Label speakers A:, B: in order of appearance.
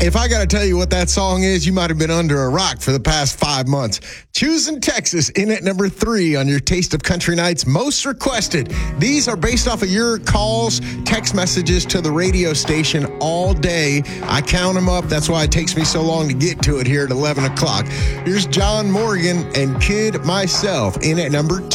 A: If I got to tell you what that song is, you might have been under a rock for the past 5 months. Choosing Texas in at number 3 on your Taste of Country Nights most requested. These are based off of your calls, text messages to the radio station all day. I count them up. That's why it takes me so long to get to it here at 11 o'clock. Here's John Morgan and Kid Myself in at number 2.